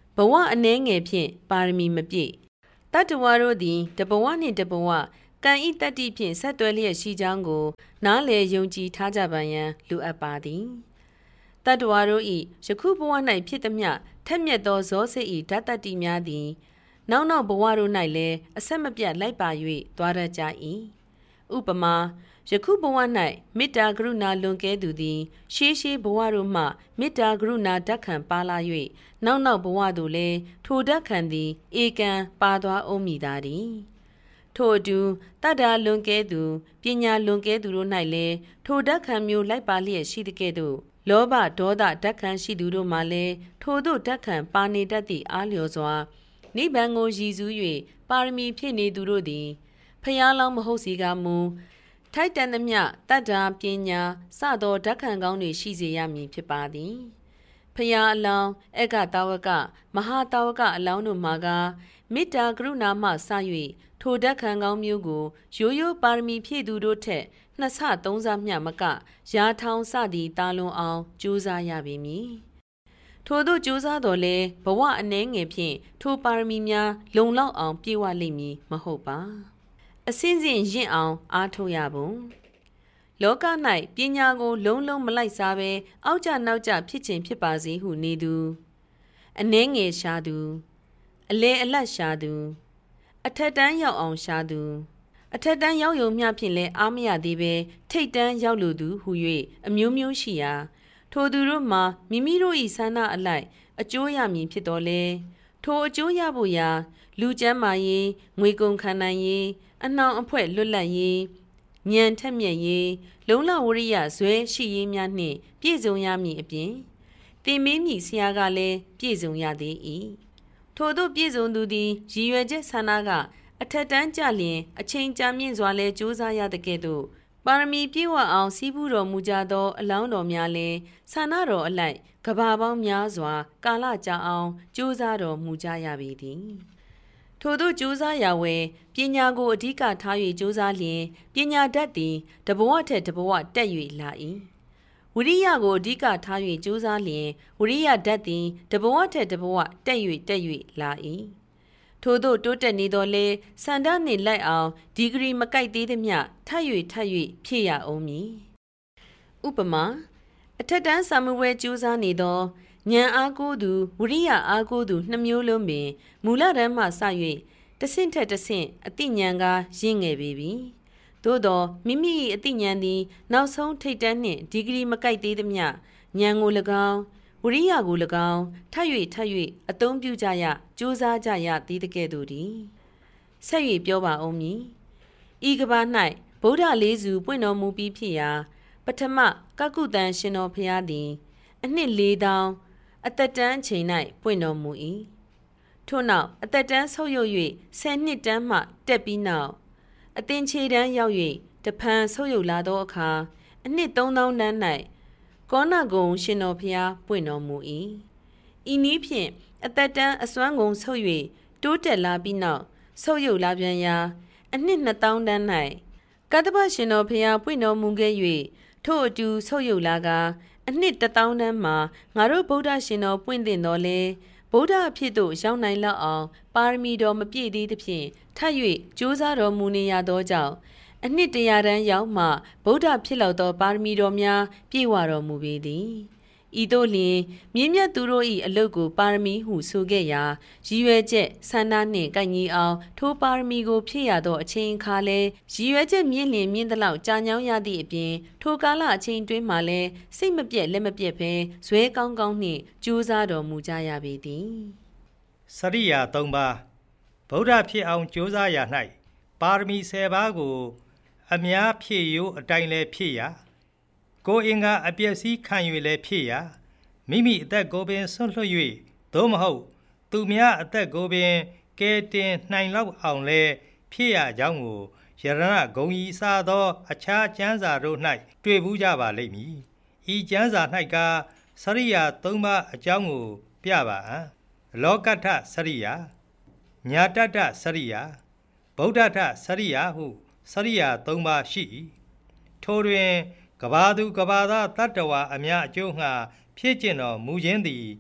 ဘဝအနှဲငယ်ဖြင့်ပါရမီမပြည့်တတ္တဝါတို့သည်တဘဝနှင့်တဘဝကံဤတတ္တိဖြင့်ဆက်သွယ်လျက်ရှိကြောင်းကိုနားလည်ယုံကြည်ထားကြပါရန်လိုအပ်ပါသည်တတ္တဝါတို့၏ယခုဘဝ၌ဖြစ်သည်မျှထက်မြက်သောဇောစိတ်၏ဓာတ်တတ္တိများသည်နောက်ဘဝတို့၌လည်းအဆက်မပြတ်လိုက်ပါ၍သွားရကြ၏ဥပမာယခုဘဝ၌မေတ္တာကရုဏာလွန်ကဲသူသည်ရှေးဘဝတို့မှမေတ္တာကရုဏာဓာတ်ခံပါလာ၍နောက်ဘဝသို့လည်းထိုဓာတ်ခံသည်ဧကံပါသွားအောင်မိသာသည်ထို့အတူတတ္တာလွန်ကဲသူပညာလွန်ကဲသူတို့၌လည်းထိုဓာတ်ခံမျိုးလိုက်ပါလျက်ရှိသကဲ့သို့လောဘဒေါသဓာတ်ခံရှိသူတို့မှလည်းထိုသို့ဓာတ်ခံပါနေတတ်သည့်အားလျော်စွာနိဗ္ဗာန်ကိုရည်စူး၍ပါရမီဖြည့်နေသူတို့သည်ဖျားလောင်းမဟုတ်စီကမူထိုက်တန်သမျှတတ္တာပညာစသောဓာတ်ခံကောင်းတွေရှိစေရမည်ဖြစ်ပါသည်ဖျားအလောင်းအက္ခတာဝကမဟာတာဝကအလောင်းတို့မှာကမေတ္တာကရုဏာမှစ၍ထိုဓာတ်ခံကောင်းမျိုးကိုရိုးပါရမီဖြည့်သူတို့ထက်2ဆ3ဆမျှမကရာထောင်စသည်တာလွန်အောင်ကြိုးစားရပေမည်ထိုသို့ကြိုးစားတော်လဲဘဝအနှဲငယ်ဖြင့်ထိုပါရမီများလုံလောက်အောင်ပြည့်ဝလိမ့်မည်မဟုတ်ပါအစင်းစင်ရင့်အောင်အားထုတ်ရပုံလောက၌ပညာကိုလုံးမလိုက်စားဘဲအောက်ကျနောက်ကျဖြစ်ခြင်းဖြစ်ပါစေဟုနေသူအနှဲငယ်ရှာသူအလဲအလတ်ရှာသူအထက်တန်းရောက်အောင်ရှာသူအထက်တန်းရောက်ယုံမျှဖြင့်လည်းအားမရသေးဘဲထိတ်တန်းရောက်လိုသူဟု၍အမျိုးမျိုးရှိရာထိုသူတို့မှာမိမိတို့၏ဆန္ဒအလိုက်အကျိုးရမည်ဖြစ်တော်လဲထိုအကျိုးရဖို့ရာလူကျမ်းမာရေးငွေကုန်ခံနိုင်ရေးအနှောင်အဖွဲ့လွတ်လပ်ရေးဉာဏ်ထက်မြက်ရေးလုံလဝရိယဇွဲရှိရေးများနှင့်ပြည့်စုံရမည်အပြင်သင်မင်းမြဆရာကလည်းပြည့်စုံရသေး၏ထိုသို့ပြည့်စုံသူသည်ရည်ရွယ်ချက်ဆန္ဒကအထက်တန်းကြလျင်အချိန်ကြာမြင့်စွာလဲကြိုးစားရတဲ့ကဲ့သို့ပါရမီပြည့်ဝအောင်စီးပူးတော်မူကြသောအလောင်းတော်များလည်းဆန္ဒတော်အလိုက်ကဘာပေါင်းများစွာကာလကြာအောင်ကြိုးစားတော်မူကြရပေသည်ထိုသို့ကြိုးစားရဝဲပညာကိုအဓိကထား၍ကြိုးစားလျင်ပညာတတ်သည်တဘဝထက်တဘဝတက်၍လာ၏ဝိရိယကိုအဓိကထား၍ကြိုးစားလျင်ဝိရိယတတ်သည်တဘဝထက်တဘဝတက်၍လာ၏ထို့သို့တိုးတက်နေတော်လဲစန္ဒနှင့်လိုက်အောင်ဒီဂရီမကိုက်သေးသည်မျှထပ်၍ဖြည့်ရအောင်မည်ဥပမာအထက်တန်းစာမှုပွဲကြိုးစားနေသောဉာဏ်အားကိုးသူဝိရိယအားကိုးသူနှစ်မျိုးလုံးပင်မူလတန်းမှစ၍တဆင့်ထက်တဆင့်အတိဉာဏ်ကရင့်ငယ်ပေပြီသို့သောမိမိ၏အတိဉာဏ်သည်နောက်ဆုံးထိပ်တန်းနှင့်ဒီဂရီမကိုက်သေးသည်မျှဉာဏ်ကို၎င်းဝိရိယကို၎င်းထပ်၍အသုံးပြုကြရကြိုးစားကြရသည်တကဲ့သို့သည်ဆက်၍ပြောပါအောင်မည်ဤကဘာ၌ဗုဒ္ဓလေးစုပွင့်တော်မူပြီးဖြစ်ရာပထမကကုတန်ရှင်တော်ဖျားသည်အနှစ်4000အသက်တန်းအချိန်၌ပွင့်တော်မူ၏ထို့နောက်အသက်တန်းဆုတ်ယုတ်၍10နှစ်တန်းမှတက်ပြီးနောက်အသင်ခြေတန်းရောက်၍တဖန်ဆုတ်ယုတ်လာသောအခါအနှစ်3000တန်း၌ကောဏဂုံရှင်တော်ဖျားပွင့်တော်မူ၏ဤနည်းဖြင့်အသက်တန်းအစွမ်းကုန်ဆုတ်၍တိုးတက်လာပြီးနောက်ဆုတ်ယုတ်လာပြန်ရာအနှစ်2000တန်း၌ကတ္တပရှင်တော်ဖျားပွင့်တော်မူခဲ့၍ထို့အတူဆုတ်ယုတ်လာကအနှစ်1000တန်းမှာငါတို့ဗုဒ္ဓရှင်တော်ပွင့်တင်တော်လဲဗုဒ္ဓအဖြစ်သို့ရောက်နိုင်လောက်အောင်ပါရမီတော်မပြည့်သေးသဖြင့်ထပ်၍ကြိုးစားတော်မူနေရသောကြောင့်အနှစ်100တန်းရောက်မှဗုဒ္ဓဖြစ်လောက်သောပါရမီတော်များပြည့်ဝတော်မူပေသည်ဤသို့လျှင်မြင့်မြတ်သူတို့၏အလုတ်ကိုပါရမီဟုဆိုခဲ့ရာရည်ရွယ်ချက်ဆန္ဒနှင့်ကိုက်ညီအောင်ထိုပါရမီကိုဖြည့်ရသောအချိန်အခါလဲရည်ရွယ်ချက်မြင့်လျင်မြင့်သလောက်ကြာညောင်းရသည့်အပြင်ထိုကာလအချိန်တွင်းမှာလဲစိတ်မပြတ်လက်မပြတ်ပဲဇွဲကောင်းကောင်းနှင့်ကြိုးစားတော်မူကြရပေသည်စရိယာ3ပါးဗုဒ္ဓဖြစ်အောင်ကြိုးစားရ၌ပါရမီ10ပါးကိုအများဖြည့်ရိုးအတိုင်းလဲဖြည့်ရကိုယ်အင်္ဂါအပျက်စီးခံ၍လည်းဖြစ်ရာမိမိအသက်ကိုပင်ဆွန့်လွတ်၍သို့မဟုတ်သူများအသက်ကိုပင်ကဲတင်နိုင်လောက်အောင်လဲဖြစ်ရကြောင်းကိုယရဏဂုံကြီးစားသောအခြားကျမ်းစာတို့၌တွေ့ဘူးကြပါလိမ့်မည်ဤကျမ်းစာ၌ကစရိယာ3ပါးအကြောင်းကိုပြပါအံ့လောကတ္ထစရိယာညာတတ္ထစရိယာဗုဒ္ဓတ္ထစရိယာဟုစရိယာ3ပါးရှိ၏ထိုတွင်ကဘာသူကဘာသားတတ္တဝါအများအကျိုးငှာဖြစ်ကျင်တော်မူခြင်းသည်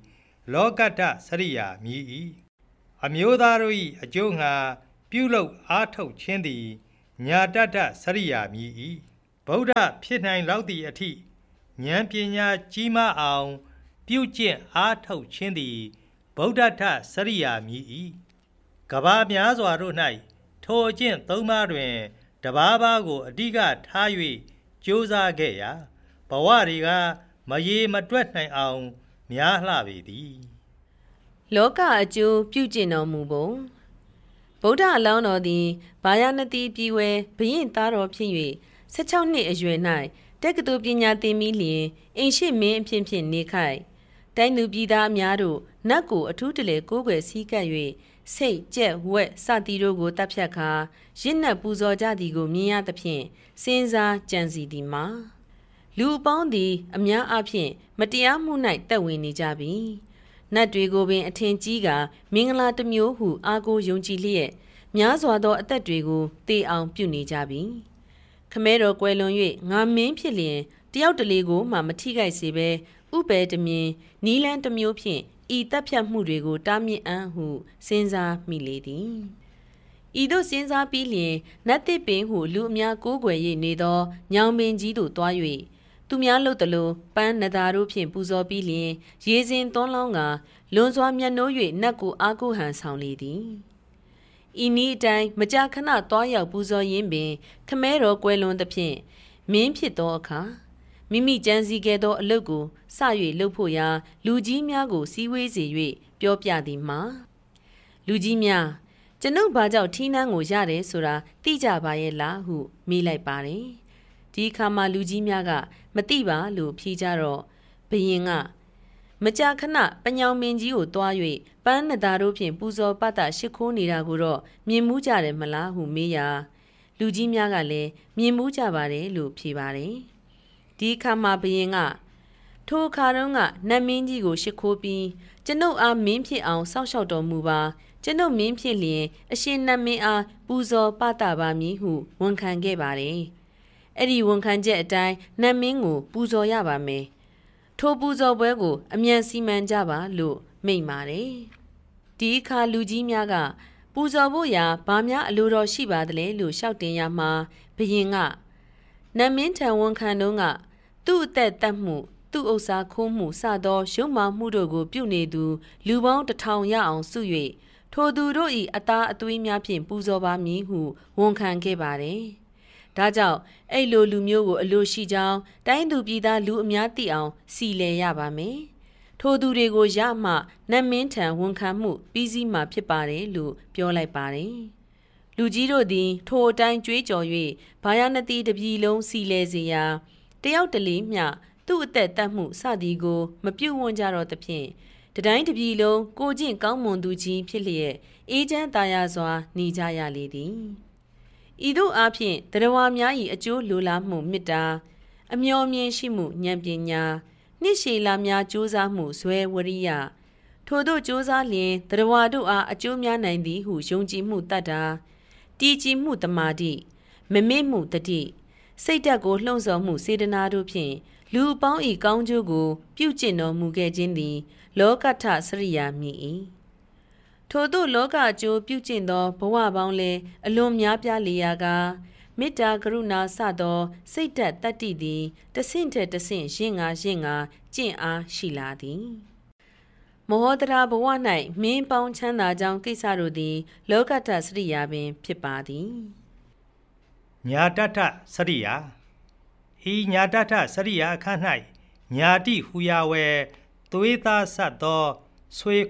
လောကတ္တစရိယာမြည်၏အမျိုးသားတို့၏အကျိုးငှာပြုလုပ်အားထုတ်ခြင်းသည်ညာတတ္တစရိယာမြည်၏ဗုဒ္ဓဖြစ်နိုင်လောက်သည့်အထိဉာဏ်ပညာကြီးမားအောင်ပြုကျင့်အားထုတ်ခြင်းသည်ဗုဒ္ဓထစရိယာမြည်၏ကဘာများစွာတို့၌ထိုအကျင့်သုံးပါးတွင်တပါးပါးကိုအဓိကထား၍ကြိုးစားခဲ့ရာဘဝတွေကမရေမတွက်နိုင်အောင်များလှပေသည်လောကအကျိုးပြုကျင့်တော်မူပုံဗုဒ္ဓအလောင်းတော်သည်ဘာယာနတိပြည်ဝဲဘုရင်သားတော်ဖြစ်၍16နှစ်အရွယ်၌တက္ကသိုလ်ပညာသင်ပြီးလျှင်အိမ်ရှိမင်းအဖြစ်ဖြင့်နေခိုက်တိုင်းသူပြည်သားအများတို့နတ်ကိုအထူးတလဲကိုးကွယ်စည်းကပ်၍စိတ်ကြက်ဝက်စသည်တို့ကိုတပ်ဖြတ်ခါရစ်နှက်ပူဇော်ကြသည်ကိုမြင်ရသဖြင့်စဉ်းစားကြံစီသည်မှာလူအပေါင်းသည်အများအားဖြင့်မတရားမှု၌တက်ဝင်နေကြပြီနတ်တွေကိုပင်အထင်ကြီးကမင်္ဂလာတစ်မျိုးဟုအားကိုးယုံကြည်လျက်များစွာသောအသက်တွေကိုတေအောင်ပြုနေကြပြီခမဲတော်ကွယ်လွန်၍ငါမင်းဖြစ်လျင်တယောက်တလေကိုမှမထိခိုက်စေဘဲဥပယ်တမြင်နီးလန်းတစ်မျိုးဖြင့်ဤတပ်ဖြတ်မှုတွေကိုတားမြစ်အံ့ဟုစဉ်းစားမိလေသည်ဤသို့စဉ်းစားပြီးလျင်နတ်တစ်ပင်ဟုလူအများကိုးကွယ်၍နေသောညောင်ပင်ကြီးသို့တွား၍သူများလှုပ်သလိုပန်းနဒါတို့ဖြင့်ပူဇော်ပြီးလျင်ရေစဉ်သွန်းလောင်းကလွန်စွာမျက်နှိုး၍နတ်ကိုအားကိုးဟန်ဆောင်လေသည်ဤနည်းအတိုင်းမကြာခဏတွားရောက်ပူဇော်ရင်းပင်ခမဲတော်ကွယ်လွန်သဖြင့်မင်းဖြစ်သောအခါမိမိကြံစည်ခဲ့သောအလုပ်ကိုစ၍လုပ်ဖို့ရာလူကြီးများကိုစည်းဝေးစေ၍ပြောပြသည်မှာလူကြီးများကျွန်ုပ်ဘာကြောင့်ထီးနှန်းကိုရတယ်ဆိုတာသိကြပါရဲ့လားဟုမေးလိုက်ပါတယ်ဒီအခါမှာလူကြီးများကမသိပါလို့ဖြေကြတော့ဘုရင်ကမကြာခဏပညောင်မင်းကြီးကိုတွား၍ပန်းနဒါတို့ဖြင့်ပူဇော်ပတ်တာရှ िख ိုးနေတာကိုတော့မြင်မှုကြတယ်မလားဟုမေးရာလူကြီးများကလည်းမြင်မှုကြပါတယ်လို့ဖြေပါတယ်ဒီအခါမှာဘုရင်ကထိုအခါတုန်းကနတ်မင်းကြီးကိုရှ िख ိုးပြီးကျွန်ုပ်အားမင်းဖြစ်အောင်စောင့်ရှောက်တော်မူပါကျွန်ုပ်မင်းဖြစ်လျင်အရှင်နတ်မင်းအားပူဇော်ပတ်တာပါမည်ဟုဝန်ခံခဲ့ပါတယ်အဲ့ဒီဝန်ခံချက်အတိုင်းနတ်မင်းကိုပူဇော်ရပါမယ်ထိုပူဇော်ပွဲကိုအမြန်စီမံကြပါလို့မိန့်ပါတယ်ဒီအခါလူကြီးများကပူဇော်ဖို့ရာဘာများအလိုတော်ရှိပါသလဲလို့ရှောက်တင်ရမှာဘုရင်ကနတ်မင်းထံဝန်ခံတော့ကသူ့အသက်တတ်မှုသူ့ဥစ္စာခိုးမှုစသောရုံမာမှုတို့ကိုပြုနေသူလူပေါင်း1000ရအောင်စု၍ထိုသူတို့၏အသားအသွေးများဖြင့်ပူဇော်ပါမည်ဟုဝန်ခံခဲ့ပါတယ်ဒါကြောင့်အဲ့လိုလူမျိုးကိုအလိုရှိကြောင်းတိုင်းသူပြည်သားလူအများသိအောင်စီလည်ရပါမယ်ထိုသူတွေကိုရမှနတ်မင်းထံဝန်ခံမှုပြီးစီးမှဖြစ်ပါတယ်လို့ပြောလိုက်ပါတယ်လူကြီးတို့သည်ထိုအတိုင်းကြွေးကြော်၍ဘာယာနတိတပြည်လုံးစီလည်စေရာတယောက်တလေမျှသူ့အသက်တတ်မှုစသည်ကိုမပြုတ်ဝန်းကြတော့သဖြင့်တတိုင်းတပြည်လုံးကိုကျင့်ကောင်းမွန်သူကြီးဖြစ်လျက်အေးချမ်းသာယာစွာနေကြရလေသည်ဤသို့အားဖြင့်တရားဝါများ၏အကျိုးလိုလားမှုမေတ္တာအမျှော်မြင်ရှိမှုဉာဏ်ပညာနှစ်ရှည်လများကြိုးစားမှုဇွဲဝရိယထို့သို့ကြိုးစားလျင်တရားဝါတို့အားအကျိုးများနိုင်သည်ဟုယုံကြည်မှုတတ်တာတည်ကြည်မှုတမာတိမမေ့မှုတတိစိတ်ဓာတ်ကိုလှုံ့ဆော်မှုစေတနာတို့ဖြင့်လူအပေါင်း၏ကောင်းကျိုးကိုပြုကျင့်တော်မူခဲ့ခြင်းသည်လောကထစရိယာမြည်၏ထို့သို့လောကအကျိုးပြုကျင့်သောဘဝပေါင်းလည်းအလွန်များပြားလေရာကမေတ္တာကရုဏာစသောစိတ်ဓာတ်တတ္တိသည်တဆင့်ထက်တဆင့်ရှင်းငါကျင့်အားရှိလာသည်မဟောတရာဘဝ၌မင်းပေါင်းချမ်းသာကြောင်းကိစ္စတို့သည်လောကတ္ထစရိယာပင်ဖြစ်ပါသည်ညာတ္ထစရိယာဤညာတ္ထစရိယာအခါ၌ညာတိဟူရာဝဲသွေးသားဆက်သောဆွေ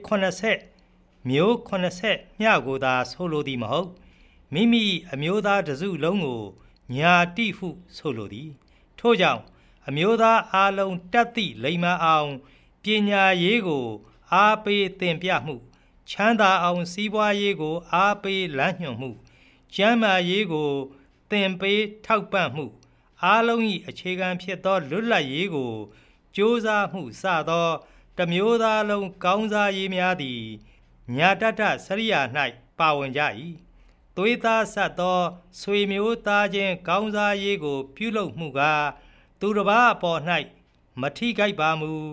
80မျိုး80မျှကိုသာဆိုလိုသည်မဟုတ်မိမိအမျိုးသားတစုလုံးကိုညာတိဟုဆိုလိုသည်ထို့ကြောင့်အမျိုးသားအားလုံးတတ်သည့်လိမ္မာအောင်ပညာရေးကိုအားပေးသင်ပြမှုချမ်းသာအောင်စီးပွားရေးကိုအားပေးလမ်းညွှန်မှုကျန်းမာရေးကိုသင်ပေးထောက်ပံ့မှုအားလုံး၏အခြေခံဖြစ်သောလွတ်လပ်ရေးကိုကြိုးစားမှုစသောတမျိုးသားလုံးကောင်းစားရေးများသည်ညာတ္ထစရိယာ၌ပါဝင်ကြ၏သွေးသားဆက်သောဆွေမျိုးသားချင်းကောင်းစားရေးကိုပြုလုပ်မှုကသူတစ်ပါးအပေါ်၌မထိခိုက်ပါမူ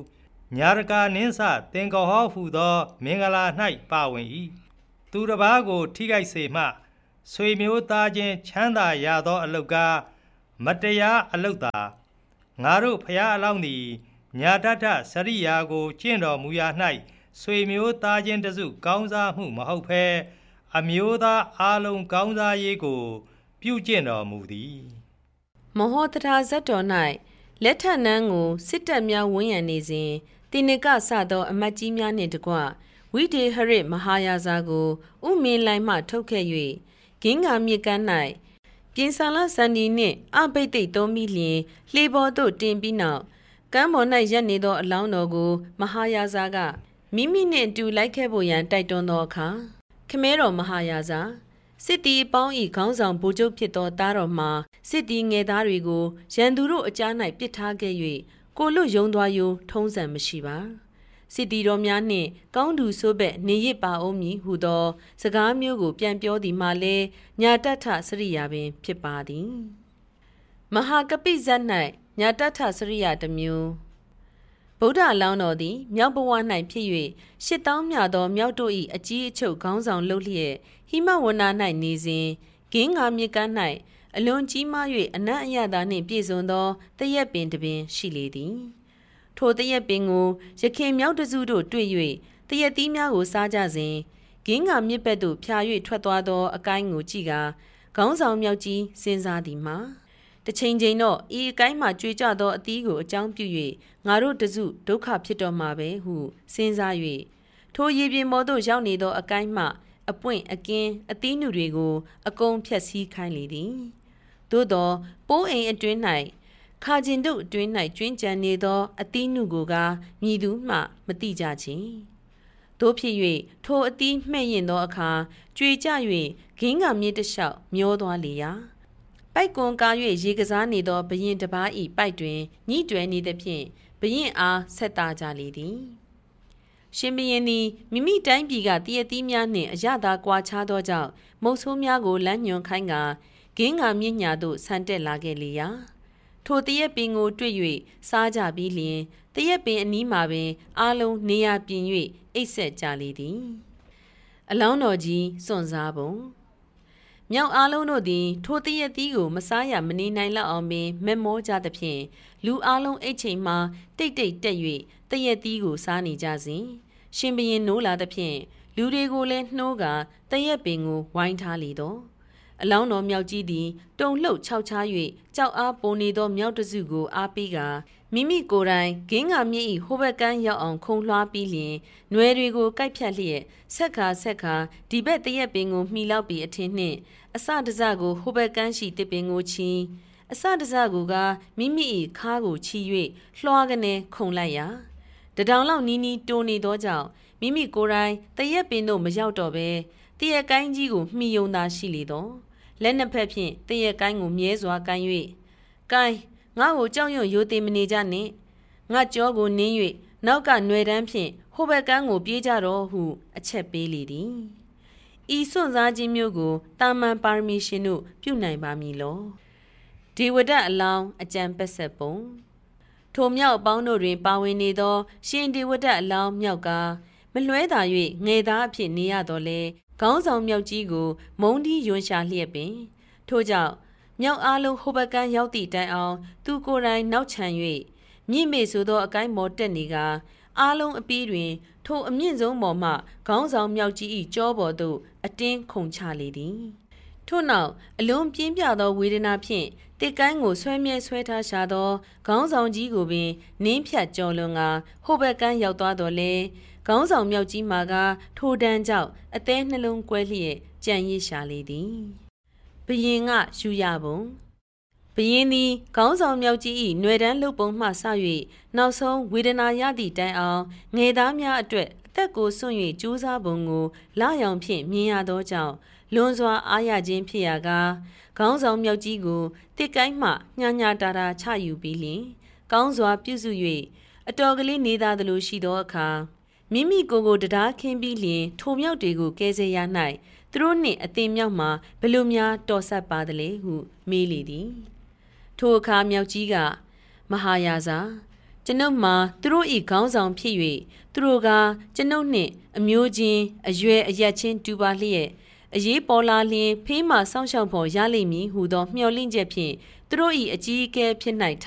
ညာရကာနင်းစသင်္ကောဟောဟုသောမင်္ဂလာ၌ပါဝင်၏သူတစ်ပါးကိုထိခိုက်စေမှဆွေမျိုးသားချင်းချမ်းသာရသောအလုတ်ကားမတရားအလုတ်သာငါတို့ဖျားအလောင်းသည်ညာတတစရိယာကိုကျင့်တော်မူရာ၌ဆွေမျိုးသားချင်းတစုကောင်းစားမှုမဟုတ်ဘဲအမျိုးသားအားလုံးကောင်းစားရေးကိုပြုကျင့်တော်မူသည်မဟောတထာဇတ်တော်၌လက်ထပ်နန်းကိုစစ်တပ်များဝန်းရံနေစဉ်တိနကစသောအမတ်ကြီးများနှင့်တကွဝိဒေဟရစ်မဟာယာဇာကိုဥမင်းလိုင်မှထုတ်ခဲ့၍ဂင်းငါမြစ်ကမ်း၌ပြင်ဆာလစန္ဒီနှင့်အဘိတ်သိက်သုံးပြီးလျင်လှေပေါ်သို့တင်ပြီးနောက်ကမ်းပေါ်၌ရပ်နေသောအလောင်းတော်ကိုမဟာယာဇာကမိမိနှင့်အတူလိုက်ခဲ့ဖို့ရန်တိုက်တွန်းသောအခါခမဲတော်မဟာယာဇာစစ်တီအပေါင်း၏ခေါင်းဆောင်ဗိုလ်ချုပ်ဖြစ်သောသားတော်မှာစစ်တီငယ်သားတွေကိုရန်သူတို့အကြား၌ပစ်ထားခဲ့၍ကိုလွတ်ယုံသွားယုံထုံးစံမရှိပါစစ်တီတော်များနှင့်ကောင်းသူဆိုးဘက်နေရစ်ပါအောင်မည်ဟုသောစကားမျိုးကိုပြန်ပြောသည်မှလည်းညာတထစရိယာပင်ဖြစ်ပါသည်မဟာကပိဇတ်၌ညာတထစရိယာတစ်မျိုးဗုဒ္ဓအလောင်းတော်သည်မြောက်ဘဝ၌ဖြစ်၍8000မြသောမြောက်တို့၏အကြီးအချုပ်ခေါင်းဆောင်လုပ်လျက်ဟိမဝန္နာ၌နေစဉ်ဂင်းငါမြစ်ကမ်း၌အလွန်ကြီးမား၍အနံ့အရသာနှင့်ပြည့်စုံသောတရက်ပင်တစ်ပင်ရှိလေသည်ထိုတရက်ပင်ကိုရခင်မြောက်တစုတို့တွေ့၍တရက်သီးများကိုစားကြစဉ်ဂင်းငါမြစ်ဘက်သို့ဖြာ၍ထွက်သွားသောအကိုင်းကိုကြည့်ကာခေါင်းဆောင်မြောက်ကြီးစဉ်းစားသည်မှာတချိန်ချိန်တော့ဤအကိုင်းမှကြွေကြသောအသီးကိုအကြောင်းပြု၍ငါတို့တစုဒုက္ခဖြစ်တော်မှာပဲဟုစဉ်းစား၍ထိုရေပြင်ပေါ်သို့ရောက်နေသောအကိုင်းမှအပွင့်အကင်းအသီးနှုတွေကိုအကုန်ဖြက်စီးခိုင်းလေသည်သို့သောပိုးအိမ်အတွင်း၌ခါကျင်တို့အတွင်း၌ကျွင်းကြံနေသောအသီးနှုကိုကမြည်သူမှမတိကြခြင်းတို့ဖြစ်၍ထိုအသီးမှဲ့ရင်သောအခါကြွေကြ၍ဂင်းကမြစ်တလျှောက်မျောသွားလေရာပိုက်ကွန်ကား၍ရေကစားနေသောဘရင်တစ်ပါး၏ပိုက်တွင်ညှိတွယ်နေသဖြင့်ဘရင်အားဆက်သားကြလေသည်ရှင်ဘရင်သည်မိမိတိုင်းပြည်ကတရက်သီးများနှင့်အရသာကွာခြားသောကြောင့်မုတ်ဆိုးများကိုလမ်းညွှန်ခိုင်းကာဂင်းငါမြင့်ညာသို့ဆန်တက်လာခဲ့လေရာထိုတရက်ပင်ကိုတွေ့၍စားကြပြီးလျင်တရက်ပင်အနီးမှာပင်အားလုံးနေရာပြင်၍အိပ်ဆက်ကြလေသည်အလောင်းတော်ကြီးစွန့်စားပုံမြောက်အားလုံးတို့သည်ထိုတရက်သီးကိုမစားရမနေနိုင်လောက်အောင်ပင်မက်မောကြသဖြင့်လူအားလုံးအိတ်ချိန်မှာတိတ်တိတ်တက်၍တရက်သီးကိုစားနေကြစဉ်ရှင်ဘရင်နိုးလာသဖြင့်လူတွေကိုလည်းနှိုးကာတရက်ပင်ကိုဝိုင်းထားလေတော့အလောင်းတော်မြောက်ကြီးသည်တုံလှုပ်ခြောက်ခြား၍ကြောက်အားပုံနေသောမြောက်တစုကိုအားပေးကာမိမိကိုယ်တိုင်ဂင်းငါမြစ်၏ဟိုဘက်ကန်းရောက်အောင်ခုံလွှားပြီးလျင်နွယ်တွေကိုကိုက်ဖြတ်လျက်ဆက်ခါဒီဘက်တရက်ပင်ကိုမှီလောက်ပြီးအထင်းနှင့်အစတစကိုဟိုဘက်ကန်းရှိတစ်ပင်ကိုချီအစတစကူကမိမိ၏ခါးကိုချီ၍လွှားကနေခုံလိုက်ရာတတောင်လောက်နီးနီးတိုးနေသောကြောင့်မိမိကိုယ်တိုင်တရက်ပင်တို့မရောက်တော့ပဲတရက်ကိုင်းကြီးကိုမှီယုံသာရှိလေတော့လက်နှစ်ဖက်ဖြင့်တရက်ကိုင်းကိုမြဲစွာကိုင်း၍ကိုင်းငါ့ကိုကြောက်ရွံ့ရိုသေမနေကြနှင့်ငါကြောကိုနင်း၍နောက်ကຫນွယ်တန်းဖြင့်ဟိုဘက်ကန်းကိုပြေးကြတော့ဟုအချက်ပေးလေသည်ဤစွန့်စားခြင်းမျိုးကိုတာမန်ပါရမီရှင်တို့ပြုနိုင်ပါမည်လောဒီဝဒအလောင်းအကြံပက်ဆက်ပုံထိုမြောက်အပေါင်းတို့တွင်ပါဝင်နေသောရှင်ဒီဝဒအလောင်းမြောက်ကမလွဲသာ၍ငယ်သားအဖြစ်နေရတော့လေခေါင်းဆောင်မြောက်ကြီးကိုမုံတီးယွန်ရှာလျက်ပင်ထို့ကြောင့်မြောက်အားလုံးဟိုဘက်ကန်းရောက်သည့်တိုင်အောင်သူကိုယ်တိုင်နောက်ချန်၍မြင့်မေဆိုသောအကိုင်းမော်တက်နေကအားလုံးအပီးတွင်ထိုအမြင့်ဆုံးပေါ်မှခေါင်းဆောင်မြောက်ကြီး၏ကြောပေါ်သို့အတင်းခုန်ချလေသည်ထို့နောက်အလွန်ပြင်းပြသောဝေဒနာဖြင့်တစ်ကိုင်းကိုဆွဲမြဲဆွဲထားရှာသောခေါင်းဆောင်ကြီးကိုပင်နင်းဖြတ်ကျော်လွန်ကဟိုဘက်ကန်းရောက်သွားတော်လဲခေါင်းဆောင်မြောက်ကြီးမှာကထိုတန်းကြောင့်အသေးနှလုံးကွဲလျက်ကြံရစ်ရှာလေသည်ဘယင်ကယူရပုံဘယင်သည်ခေါင်းဆောင်မြောက်ကြီး၏ຫນွယ်တန်းလုတ်ပုံမှစ၍နောက်ဆုံးဝေဒနာရသည့်တိုင်အောင်ငယ်သားများအတွက်အသက်ကိုစွန့်၍ကြိုးစားပုံကိုလာရောင်ဖြင့်မြင်ရသောကြောင့်လွန်စွာအားရခြင်းဖြစ်ရာကခေါင်းဆောင်မြောက်ကြီးကိုတစ်ကိုင်းမှညှညာတာတာချယူပြီးလျှင်ကောင်းစွာပြုစု၍အတော်ကလေးနေသားသလိုရှိသောအခါမိမိကိုတရားခင်းပြီးလျင်ထိုမြောက်တွေကိုကဲဆဲရ၌သူတို့နှင့်အသင်မြောက်မှာဘယ်လိုများတော်ဆက်ပါသလဲဟုမေးလေသည်ထိုအခါမြောက်ကြီးကမဟာယာဇာကျွန်ုပ်မှာသူတို့၏ခေါင်းဆောင်ဖြစ်၍သူတို့ကကျွန်ုပ်နှင့်အမျိုးချင်းအရွယ်အရက်ချင်းတူပါလျက်အရေးပေါ်လာလျင်ဖေးမှစောင့်ရှောက်ဖို့ရလိမ့်မည်ဟုသောမျှော်လင့်ချက်ဖြင့်သူတို့၏အကြီးအကဲဖြစ်